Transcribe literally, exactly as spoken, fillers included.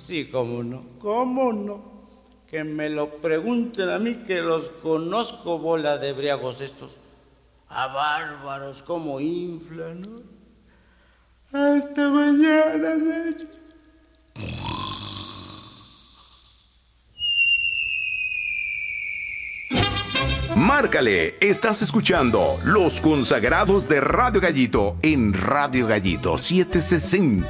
Sí, cómo no, cómo no. Que me lo pregunten a mí, que los conozco, bola de briagos estos. A bárbaros, cómo inflan, ¿no? Hasta mañana, Nacho. Márcale, estás escuchando Los Consagrados de Radio Gallito en Radio Gallito setecientos sesenta.